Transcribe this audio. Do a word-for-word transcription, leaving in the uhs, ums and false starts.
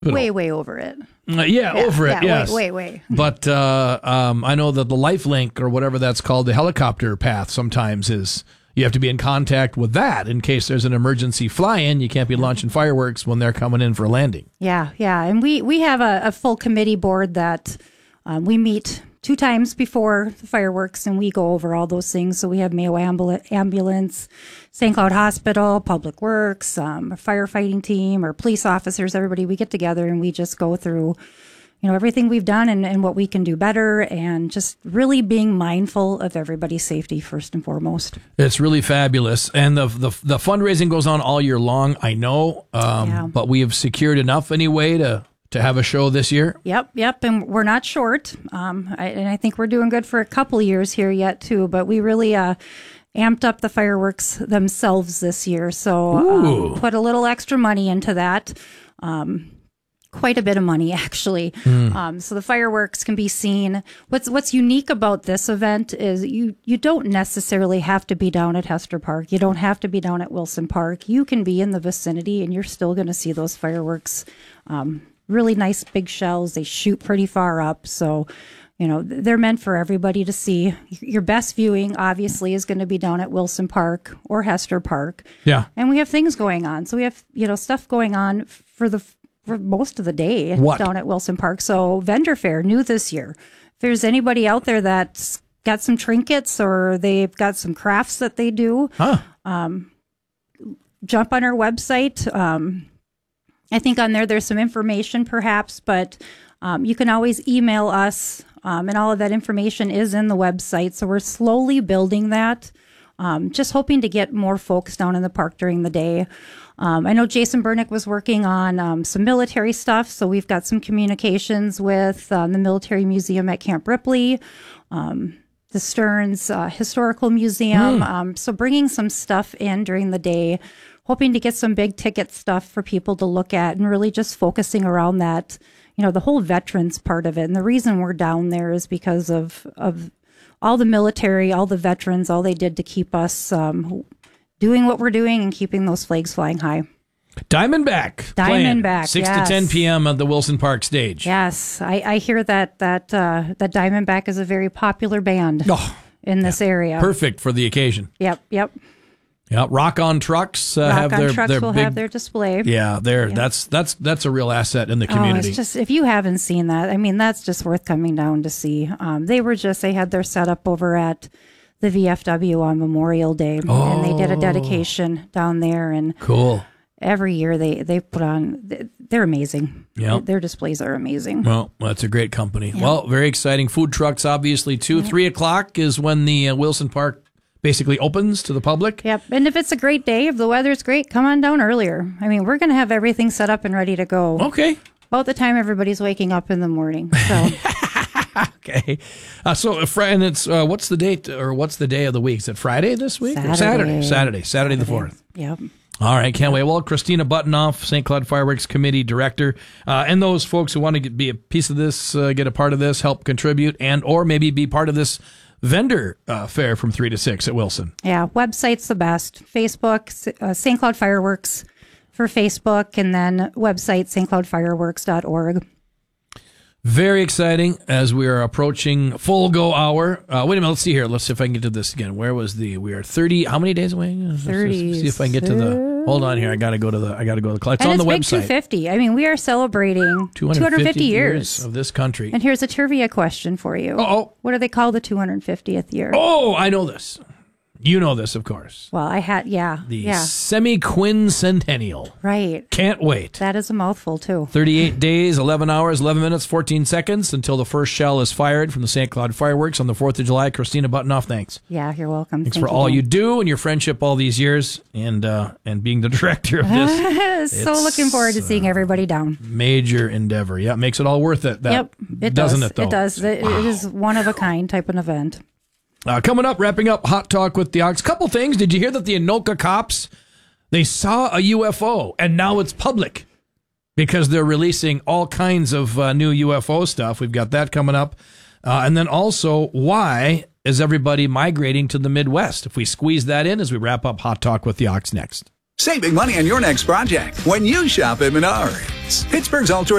way, way over it. Uh, yeah, yeah, over it, yeah, yes. Way, way, way. But uh, um, I know that the life link or whatever that's called, the helicopter path sometimes is, you have to be in contact with that in case there's an emergency fly-in. You can't be launching fireworks when they're coming in for landing. Yeah, yeah. And we, we have a, a full committee board that um, we meet two times before the fireworks, and we go over all those things. So we have Mayo Ambul- Ambulance, Saint Cloud Hospital, Public Works, um, a firefighting team, or police officers, everybody. We get together and we just go through, you know, everything we've done and, and what we can do better, and just really being mindful of everybody's safety first and foremost. It's really fabulous. And the the, the fundraising goes on all year long, I know, um, Yeah. but we have secured enough anyway to to have a show this year. Yep, yep, and we're not short. Um, I, and I think we're doing good for a couple years here yet too. But we really uh, amped up the fireworks themselves this year, so um, put a little extra money into that. Um, quite a bit of money, actually. Mm. Um, so the fireworks can be seen. What's what's unique about this event is you you don't necessarily have to be down at Hester Park. You don't have to be down at Wilson Park. You can be in the vicinity, and you're still going to see those fireworks. Um, really nice big shells. They shoot pretty far up. So, you know, they're meant for everybody to see. Your best viewing, obviously, is going to be down at Wilson Park or Hester Park. Yeah. And we have things going on. So we have, you know, stuff going on for the for most of the day what? down at Wilson Park. So vendor fair, new this year. If there's anybody out there that's got some trinkets or they've got some crafts that they do, huh. um, jump on our website. Um, I think on there there's some information perhaps, but um, you can always email us, um, and all of that information is in the website. So we're slowly building that, um, just hoping to get more folks down in the park during the day. Um, I know Jason Bernick was working on um, some military stuff, so we've got some communications with um, the Military Museum at Camp Ripley, um, the Stearns uh, Historical Museum. Mm. Um, so bringing some stuff in during the day, hoping to get some big ticket stuff for people to look at, and really just focusing around that, you know, the whole veterans part of it. And the reason we're down there is because of, of all the military, all the veterans, all they did to keep us um, doing what we're doing and keeping those flags flying high. Diamondback. Diamondback, six yes. to ten p.m. at the Wilson Park stage. Yes, I, I hear that that uh, that Diamondback is a very popular band oh, in this yeah. area. Perfect for the occasion. Yep, yep. Yeah, Rock On Trucks uh, Rock have on their Trucks their will big, have their display. Yeah, there. Yeah. That's that's that's a real asset in the community. Oh, it's just, if you haven't seen that, I mean, that's just worth coming down to see. Um, they were just they had their setup over at the V F W on Memorial Day, oh. and they did a dedication down there. And cool. Every year they they put on, they're amazing. Yeah, their displays are amazing. Well, that's a great company. Yep. Well, very exciting. Food trucks, obviously, too. Yep. Three o'clock is when the uh, Wilson Park basically opens to the public. Yep. And if it's a great day, if the weather's great, come on down earlier. I mean, we're going to have everything set up and ready to go. Okay. About the time everybody's waking up in the morning. So. Okay. Uh, so, and it's, uh, what's the date or what's the day of the week? Is it Friday this week? Saturday. Or Saturday. Saturday. Saturday the fourth. Yep. All right, can't wait. Well, Christina Buttenoff, Saint Cloud Fireworks Committee Director, uh, and those folks who want to get, be a piece of this, uh, get a part of this, help contribute, and or maybe be part of this vendor uh, fair from three to six at Wilson. Yeah, website's the best. Facebook, uh, Saint Cloud Fireworks for Facebook, and then website, s t cloud fireworks dot org. Very exciting as we are approaching full go hour. Uh, wait a minute, let's see here. Let's see if I can get to this again. Where was the, we are thirty, how many days away? thirty. See if I can get to the, hold on here. I got to go to the, I got to go to the clock. It's and on it's the big website. two hundred fifty. I mean, we are celebrating two hundred fifty years. years of this country. And here's a trivia question for you. Uh-oh. What do they call the two hundred fiftieth year? Oh, I know this. You know this, of course. Well, I had, yeah. The yeah. semi-quincentennial. Right. Can't wait. That is a mouthful, too. thirty-eight days, eleven hours, eleven minutes, fourteen seconds until the first shell is fired from the Saint Cloud Fireworks on the fourth of July. Christina Buttenoff, thanks. Yeah, you're welcome. Thanks Thank for you, all Dan. you do and your friendship all these years and uh, and being the director of this. So It's, looking forward to seeing uh, everybody down. Major endeavor. Yeah, it makes it all worth it. That, Yep, it doesn't does. it, though? It does. It, Wow. it is one of a kind type of event. Uh, coming up, wrapping up Hot Talk with the Ox. Couple things. Did you hear that the Anoka cops, they saw a U F O, and now it's public because they're releasing all kinds of uh, new U F O stuff. We've got that coming up. Uh, and then also, why is everybody migrating to the Midwest? If we squeeze that in as we wrap up Hot Talk with the Ox next. Saving money on your next project when you shop at Menards. Pittsburgh's Ultra